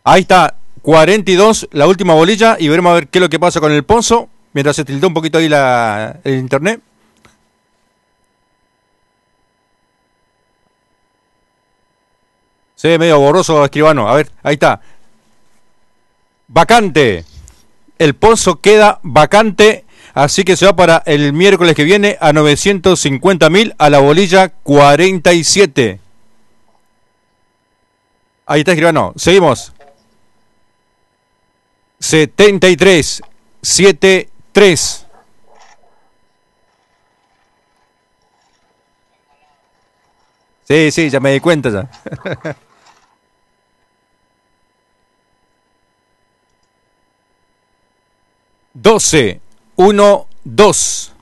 Ahí está, 42, la última bolilla, y veremos a ver qué es lo que pasa con el Pozo, mientras se tildó un poquito ahí el internet. Se ve medio borroso, escribano. A ver, ahí está. Vacante. El Pozo queda vacante, así que se va para el miércoles que viene a 950.000 a la bolilla 47. Ahí está, escribano. Seguimos. 73, 73. Sí, sí, ya me di cuenta ya. 12, 1, 2.